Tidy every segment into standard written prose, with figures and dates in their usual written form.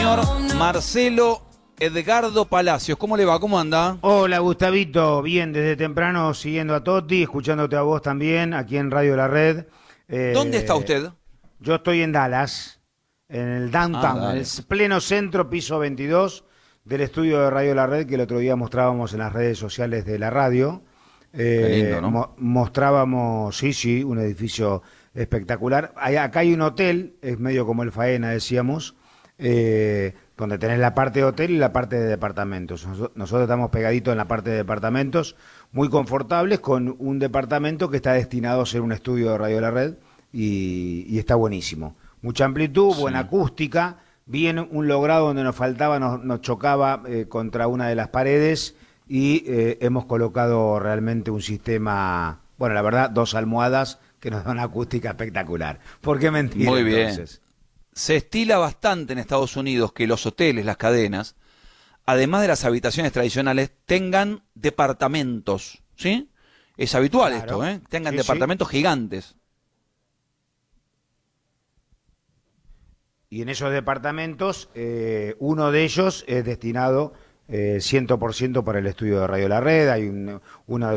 señor Marcelo Edgardo Palacios. ¿Cómo le va? ¿Cómo anda? Hola, Gustavito. Bien, desde temprano siguiendo a Totti, escuchándote a vos también, aquí en Radio La Red. ¿Dónde está usted? Yo estoy en Dallas, en el downtown, en el pleno centro, piso 22 del estudio de Radio La Red, que el otro día mostrábamos en las redes sociales de la radio. Qué lindo, ¿no? Mostrábamos, sí, un edificio espectacular. Acá hay un hotel, es medio como el Faena, decíamos, donde tenés la parte de hotel y la parte de departamentos. Nosotros estamos pegaditos en la parte de departamentos, muy confortables, con un departamento que está destinado a ser un estudio de Radio La Red y está buenísimo. Mucha amplitud, buena acústica, bien un logrado donde nos faltaba, nos chocaba contra una de las paredes y hemos colocado realmente un sistema, bueno, la verdad, 2 almohadas que nos dan una acústica espectacular. ¿Por qué mentir? Muy bien. Entonces? Se estila bastante en Estados Unidos que los hoteles, las cadenas, además de las habitaciones tradicionales, tengan departamentos, ¿sí? Es habitual esto, ¿eh? Tengan departamentos gigantes. Y en esos departamentos, uno de ellos es destinado 100% para el estudio de Radio La Red. Hay uno de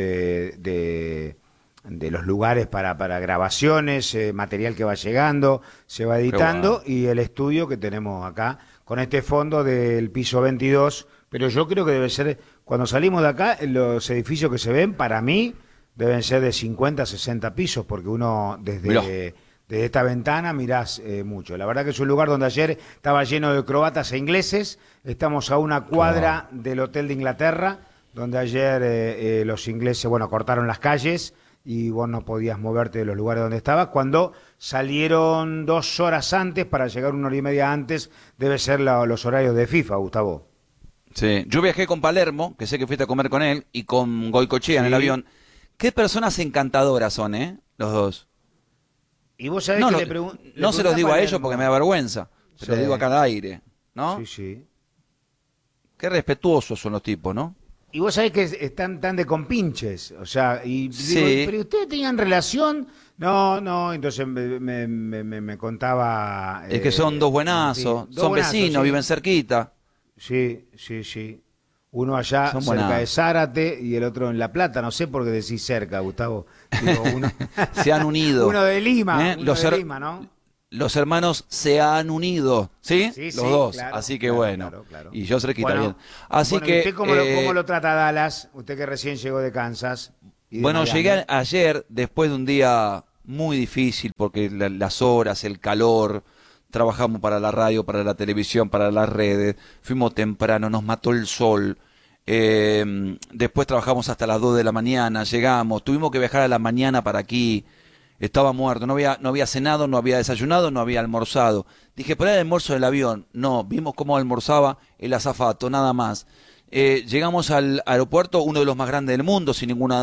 los lugares para grabaciones, material que va llegando, se va editando, bueno, y el estudio que tenemos acá, con este fondo del piso 22, pero yo creo que debe ser, cuando salimos de acá, los edificios que se ven, para mí, deben ser de 50, 60 pisos, porque uno desde esta ventana mirás mucho. La verdad que es un lugar donde ayer estaba lleno de croatas e ingleses, estamos a una cuadra del Hotel de Inglaterra, donde ayer los ingleses, bueno, cortaron las calles, y vos no podías moverte de los lugares donde estabas. Cuando salieron 2 horas antes para llegar 1 hora y media antes, debe ser los horarios de FIFA, Gustavo. Sí, yo viajé con Palermo, que sé que fuiste a comer con él, y con Goicoechea en el avión. Qué personas encantadoras son, los dos. Y vos sabés que no se los digo a ellos porque me da vergüenza, se los digo acá al aire, ¿no? Sí. Qué respetuosos son los tipos, ¿no? Y vos sabés que están tan de compinches, o sea, y digo, ¿pero ustedes tenían relación? No, entonces me contaba... Es que son dos buenazos, son vecinos, viven cerquita. Sí. Uno allá cerca de Zárate y el otro en La Plata, no sé por qué decís cerca, Gustavo. Digo, se han unido. Uno de Lima, Lima, ¿no? Los hermanos se han unido, ¿sí? Los dos, claro, así que claro. Y yo cerquita bien. Así que ¿usted cómo lo trata Dallas? Usted que recién llegó de Kansas. Bueno, llegué ayer después de un día muy difícil porque las horas, el calor, trabajamos para la radio, para la televisión, para las redes, fuimos temprano, nos mató el sol. Después trabajamos hasta las 2 de la mañana, llegamos, tuvimos que viajar a la mañana para aquí. Estaba muerto, no había cenado, no había desayunado, no había almorzado. Dije, ¿pero era el almuerzo del avión? No, vimos cómo almorzaba el azafato, nada más. Llegamos al aeropuerto, uno de los más grandes del mundo, sin ninguna